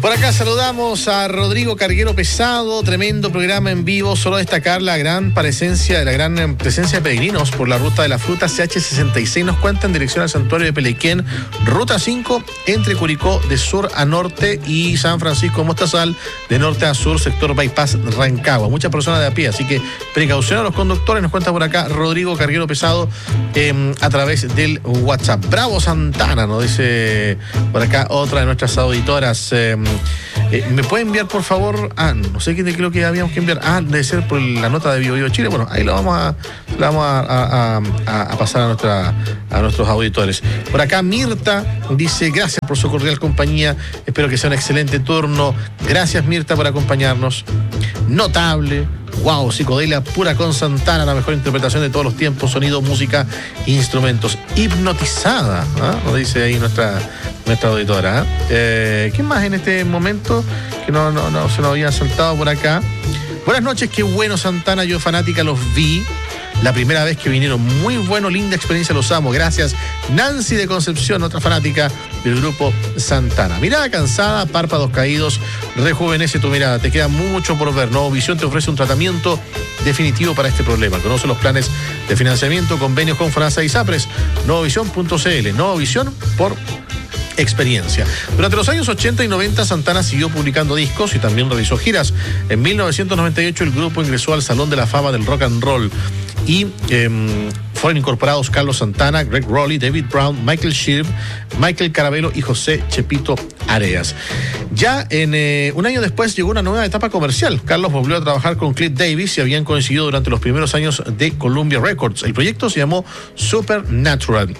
Por acá saludamos a Rodrigo Carguero Pesado, tremendo programa en vivo. Solo destacar la gran presencia de peregrinos por la ruta de la fruta CH66. Nos cuenta en dirección al santuario de Pelequén, ruta 5, entre Curicó de sur a norte y San Francisco Mostazal de norte a sur, sector Bypass Rancagua. Muchas personas de a pie, así que precaución a los conductores. Nos cuenta por acá Rodrigo Carguero Pesado a través del WhatsApp. Bravo Santana, nos dice por acá otra de nuestras auditoras. ¿Me puede enviar, por favor? No sé qué creo que habíamos que enviar. Debe ser por la nota de Vivo Vivo Chile. Bueno, ahí la vamos a pasar a nuestros auditores. Por acá Mirta dice: gracias por su cordial compañía. Espero que sea un excelente turno. Gracias, Mirta, por acompañarnos. Notable. Wow, psicodelia pura con Santana, la mejor interpretación de todos los tiempos, sonido, música, instrumentos. Hipnotizada, nos dice ahí nuestra auditora. ¿Qué más en este momento que no se nos había saltado por acá? Buenas noches, qué bueno Santana, yo fanática los vi. La primera vez que vinieron, muy bueno, linda experiencia, los amo. Gracias, Nancy de Concepción, otra fanática del grupo Santana. Mirada cansada, párpados caídos, rejuvenece tu mirada. Te queda mucho por ver. Nuevo Visión te ofrece un tratamiento definitivo para este problema. Conoce los planes de financiamiento, convenios con FONASA y SAPRES. Nuevovisión.cl. Nueva Visión por experiencia. Durante los años 80 y 90 Santana siguió publicando discos y también realizó giras. En 1998 el grupo ingresó al Salón de la Fama del Rock and Roll y fueron incorporados Carlos Santana, Greg Rowley, David Brown, Michael Shirv, Michael Carabello y José Chepito Areas. Ya un año después llegó una nueva etapa comercial. Carlos volvió a trabajar con Cliff Davis y habían coincidido durante los primeros años de Columbia Records. El proyecto se llamó Supernatural.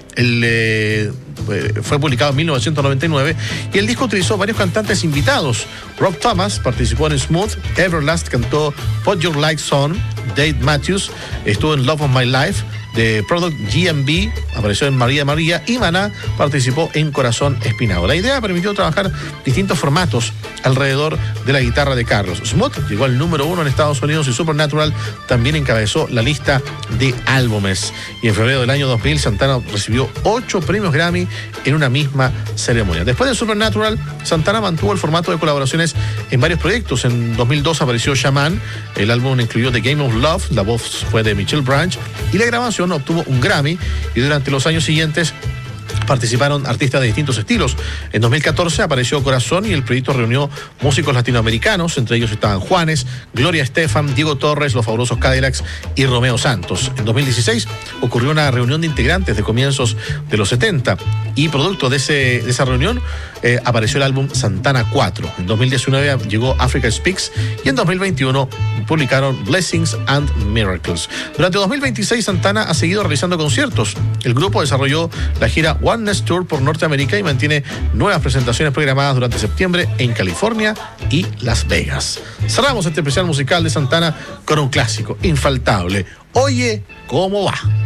Fue publicado en 1999 y el disco utilizó varios cantantes invitados. Rob Thomas participó en Smooth, Everlast cantó Put Your Lights On, Dave Matthews estuvo en Love of My Life, The Product GMB apareció en María María y Maná participó en Corazón Espinado. La idea permitió trabajar distintos formatos alrededor de la guitarra de Carlos. Smooth llegó al número 1 en Estados Unidos y Supernatural también encabezó la lista de álbumes. Y en febrero del año 2000 Santana recibió 8 premios Grammy en una misma ceremonia. Después de Supernatural, Santana mantuvo el formato de colaboraciones en varios proyectos. En 2002 apareció Shaman, el álbum incluyó The Game of Love, la voz fue de Michelle Branch y la grabación obtuvo un Grammy, y durante los años siguientes participaron artistas de distintos estilos. En 2014 apareció Corazón y el proyecto reunió músicos latinoamericanos, entre ellos estaban Juanes, Gloria Estefan, Diego Torres, Los Fabulosos Cadillacs y Romeo Santos. En 2016 ocurrió una reunión de integrantes de comienzos de los 70 y producto de esa reunión apareció el álbum Santana 4. En 2019 llegó Africa Speaks y en 2021 publicaron Blessings and Miracles. Durante 2026 Santana ha seguido realizando conciertos. El grupo desarrolló la gira Oneness Tour por Norteamérica y mantiene nuevas presentaciones programadas durante septiembre en California y Las Vegas. Cerramos este especial musical de Santana con un clásico infaltable. Oye, ¿cómo va?